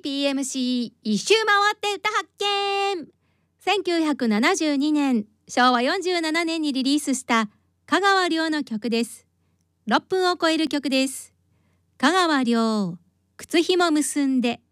PMC 一周回って歌発見。1972年昭和47年にリリースした香川亮の曲です。6分を超える曲です。香川亮、靴ひも結んで。